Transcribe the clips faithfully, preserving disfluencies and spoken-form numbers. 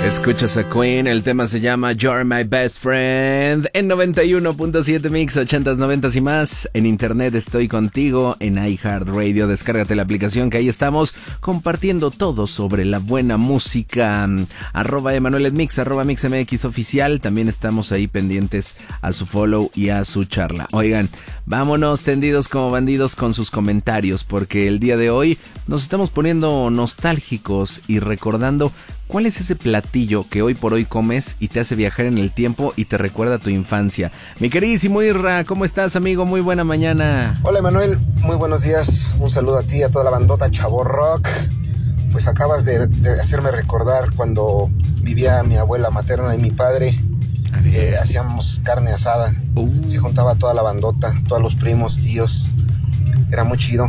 Escuchas a Queen, el tema se llama You're My Best Friend en noventa y uno punto siete Mix, ochentas, noventas y más. En internet estoy contigo en iHeartRadio. Descárgate la aplicación que ahí estamos compartiendo todo sobre la buena música. Arroba EmanuelMix, arroba MixMX oficial. También estamos ahí pendientes a su follow y a su charla. Oigan, vámonos tendidos como bandidos con sus comentarios, porque el día de hoy nos estamos poniendo nostálgicos y recordando ¿cuál es ese platillo que hoy por hoy comes y te hace viajar en el tiempo y te recuerda a tu infancia? Mi queridísimo Irra, ¿cómo estás, amigo? Muy buena mañana. Hola, Emanuel, muy buenos días. Un saludo a ti y a toda la bandota Chavo Rock. Pues acabas de, de hacerme recordar cuando vivía mi abuela materna y mi padre. Eh, hacíamos carne asada. Uh. Se juntaba toda la bandota, todos los primos, tíos. Era muy chido.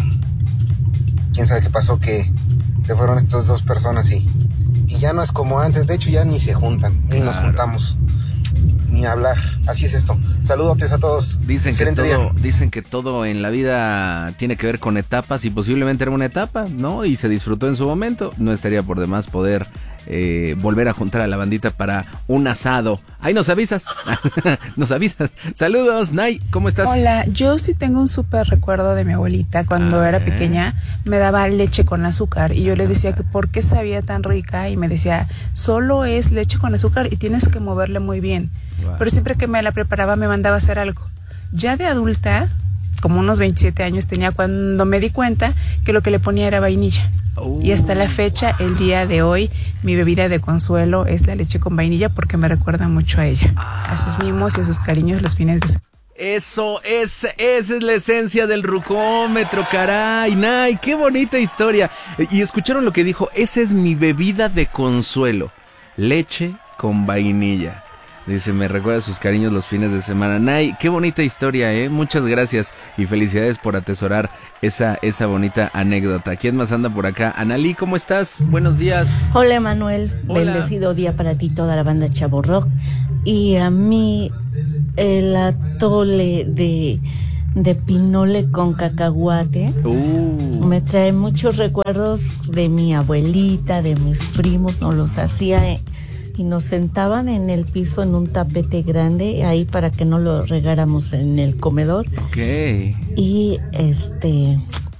¿Quién sabe qué pasó? Que se fueron estas dos personas y... Y ya no es como antes, de hecho ya ni se juntan, ni claro. Nos juntamos, ni hablar, así es esto. Saludos a todos. Dicen que, todo, dicen que todo en la vida tiene que ver con etapas y posiblemente era una etapa, ¿no? Y se disfrutó en su momento, no estaría por demás poder eh, volver a juntar a la bandita para un asado. Ahí nos avisas, nos avisas. Saludos, Nay, ¿cómo estás? Hola, yo sí tengo un súper recuerdo de mi abuelita. Cuando ah, era eh. pequeña me daba leche con azúcar y yo le decía que por qué sabía tan rica y me decía, solo es leche con azúcar y tienes que moverle muy bien. Wow. Pero siempre que me la preparaba me mandaba a hacer algo. Ya de adulta, como unos veintisiete años tenía cuando me di cuenta que lo que le ponía era vainilla. Uh. Y hasta la fecha, el día de hoy, mi bebida de consuelo es la leche con vainilla porque me recuerda mucho a ella, ah. a sus mimos y a sus cariños los fines de semana. Eso, es, esa es la esencia del rucómetro, caray, Nay, qué bonita historia. Y escucharon lo que dijo, esa es mi bebida de consuelo, leche con vainilla. Dice, me recuerda sus cariños los fines de semana. Nay, qué bonita historia, ¿eh? Muchas gracias y felicidades por atesorar esa, esa bonita anécdota. ¿Quién más anda por acá? Analí, ¿cómo estás? Buenos días. Hola, Manuel. Hola. Bendecido día para ti, toda la banda Chavo Rock. Y a mí, el atole de, de pinole con cacahuate uh. me trae muchos recuerdos de mi abuelita, de mis primos. Nos los hacía... Eh, y nos sentaban en el piso en un tapete grande ahí para que no lo regáramos en el comedor. Ok. Y este...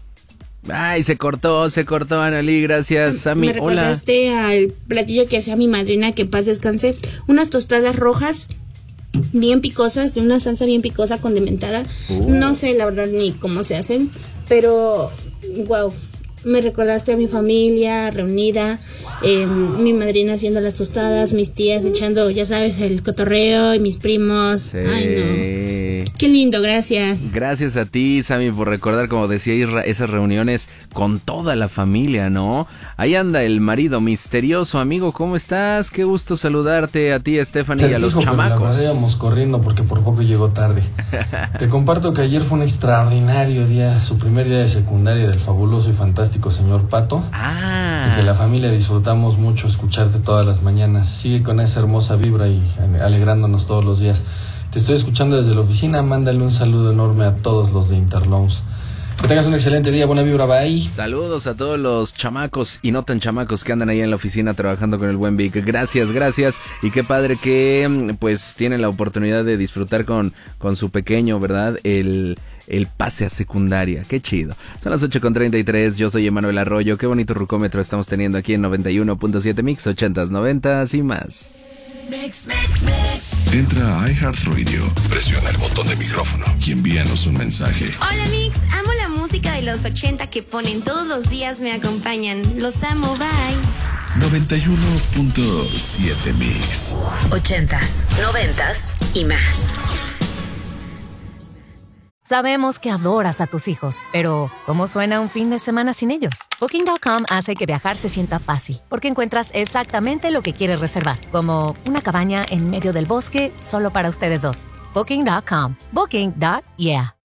Ay, se cortó, se cortó, Analí, gracias, Sammy. Me recordaste Hola. Al platillo que hacía mi madrina, que paz descanse, unas tostadas rojas bien picosas, de una salsa bien picosa, condimentada. Uh. No sé la verdad ni cómo se hacen, pero wow. Me recordaste a mi familia reunida, eh, mi madrina haciendo las tostadas, mis tías echando, ya sabes, el cotorreo y mis primos. Sí. Ay, no. Qué lindo, gracias. Gracias a ti, Sammy, por recordar, como decía Isra, esas reuniones con toda la familia, ¿no? Ahí anda el marido misterioso, amigo, ¿cómo estás? Qué gusto saludarte a ti, Stephanie, y a los chamacos. La íbamos corriendo porque por poco llegó tarde. Te comparto que ayer fue un extraordinario día, su primer día de secundaria del fabuloso y fantástico señor Pato. Ah. Y que la familia disfrutamos mucho escucharte todas las mañanas. Sigue con esa hermosa vibra y alegrándonos todos los días. Te estoy escuchando desde la oficina. Mándale un saludo enorme a todos los de Interloans. Que tengas un excelente día, buena vibra, bye. Saludos a todos los chamacos y no tan chamacos que andan ahí en la oficina trabajando con el buen Vic. Gracias, gracias. Y qué padre que pues tienen la oportunidad de disfrutar con, con su pequeño, ¿verdad? El... el pase a secundaria, qué chido. Son las ocho con treinta y tres, yo soy Emanuel Arroyo. Qué bonito rucómetro estamos teniendo aquí en noventa y uno punto siete Mix, ochentas, noventas y más. Mix, mix, mix. Entra a iHeartRadio, presiona el botón de micrófono y envíanos un mensaje. Hola Mix, amo la música de los ochenta que ponen todos los días, me acompañan. Los amo, bye. noventa y uno punto siete Mix. Ochentas, noventas y más. Sabemos que adoras a tus hijos, pero ¿cómo suena un fin de semana sin ellos? Booking punto com hace que viajar se sienta fácil, porque encuentras exactamente lo que quieres reservar, como una cabaña en medio del bosque solo para ustedes dos. Booking punto com. Booking. Yeah.